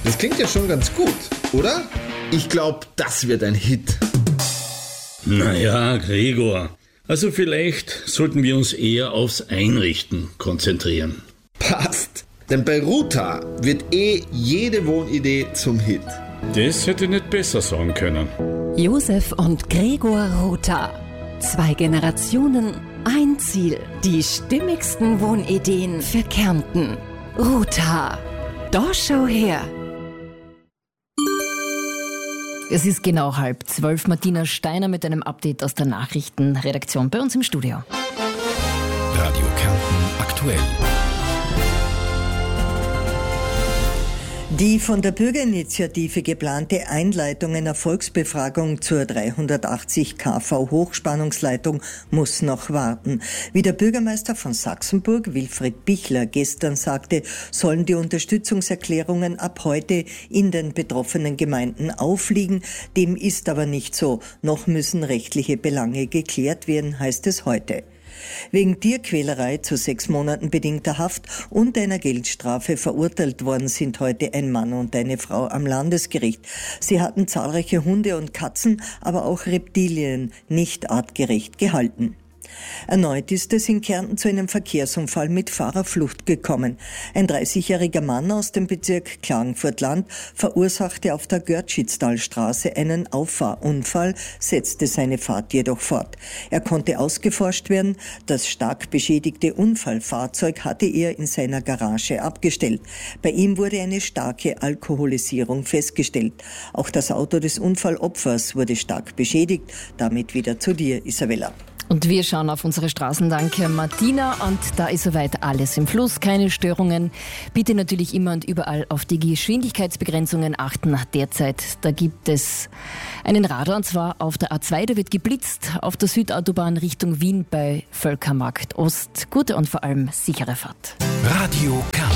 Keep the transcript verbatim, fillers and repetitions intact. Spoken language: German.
Das klingt ja schon ganz gut, oder? Ich glaube, das wird ein Hit. Naja, Gregor, also vielleicht sollten wir uns eher aufs Einrichten konzentrieren. Passt, denn bei Ruta wird eh jede Wohnidee zum Hit. Das hätte ich nicht besser sagen können. Josef und Gregor Ruta. Zwei Generationen, ein Ziel. Die stimmigsten Wohnideen für Kärnten. Ruta. Da schau her. Es ist genau halb zwölf. Martina Steiner mit einem Update aus der Nachrichtenredaktion bei uns im Studio. Radio Kärnten aktuell. Die von der Bürgerinitiative geplante Einleitung einer Volksbefragung zur dreihundertachtzig Kilovolt Hochspannungsleitung muss noch warten. Wie der Bürgermeister von Sachsenburg, Wilfried Bichler, gestern sagte, sollen die Unterstützungserklärungen ab heute in den betroffenen Gemeinden aufliegen. Dem ist aber nicht so. Noch müssen rechtliche Belange geklärt werden, heißt es heute. Wegen Tierquälerei zu sechs Monaten bedingter Haft und einer Geldstrafe verurteilt worden sind heute ein Mann und eine Frau am Landesgericht. Sie hatten zahlreiche Hunde und Katzen, aber auch Reptilien nicht artgerecht gehalten. Erneut ist es in Kärnten zu einem Verkehrsunfall mit Fahrerflucht gekommen. Ein dreißigjähriger Mann aus dem Bezirk Klagenfurt-Land verursachte auf der Görtschitztalstraße einen Auffahrunfall, setzte seine Fahrt jedoch fort. Er konnte ausgeforscht werden. Das stark beschädigte Unfallfahrzeug hatte er in seiner Garage abgestellt. Bei ihm wurde eine starke Alkoholisierung festgestellt. Auch das Auto des Unfallopfers wurde stark beschädigt. Damit wieder zu dir, Isabella. Und wir schauen auf unsere Straßen, danke Martina. Und da ist soweit alles im Fluss, keine Störungen. Bitte natürlich immer und überall auf die Geschwindigkeitsbegrenzungen achten. Derzeit, da gibt es einen Radar, und zwar auf der A zwei, da wird geblitzt auf der Südautobahn Richtung Wien bei Völkermarkt Ost. Gute und vor allem sichere Fahrt. Radio Kärnten.